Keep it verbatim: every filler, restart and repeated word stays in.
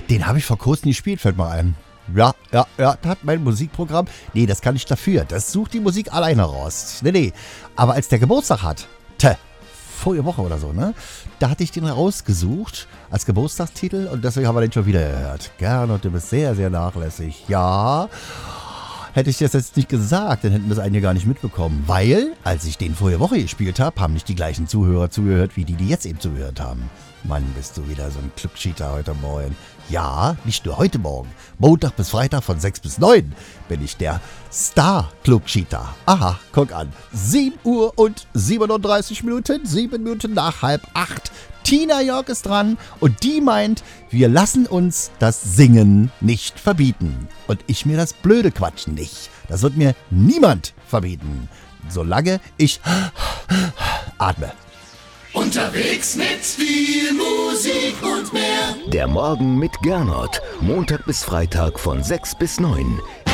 Den habe ich vor kurzem gespielt, fällt mir ein. Ja, ja, ja, das hat mein Musikprogramm. Nee, das kann ich dafür. Das sucht die Musik alleine raus. Nee, nee. Aber als der Geburtstag hat, tja, vorige Woche oder so, ne? Da hatte ich den rausgesucht als Geburtstagstitel und deswegen haben wir den schon wieder gehört. Gernot, du bist sehr, sehr nachlässig. Ja, hätte ich das jetzt nicht gesagt, dann hätten das einige gar nicht mitbekommen. Weil, als ich den vorige Woche gespielt habe, haben nicht die gleichen Zuhörer zugehört, wie die, die jetzt eben zugehört haben. Mann, bist du wieder so ein Klugschieter heute Morgen. Ja, nicht nur heute Morgen. Montag bis Freitag von sechs bis neun bin ich der Star-Klugschieter. Aha, guck an. sieben Uhr und siebenunddreißig Minuten, sieben Minuten nach halb acht. Tina Jörg ist dran und die meint, wir lassen uns das Singen nicht verbieten. Und ich mir das blöde Quatschen nicht. Das wird mir niemand verbieten, solange ich atme. Unterwegs mit viel Musik und mehr. Der Morgen mit Gernot. Montag bis Freitag von sechs bis neun.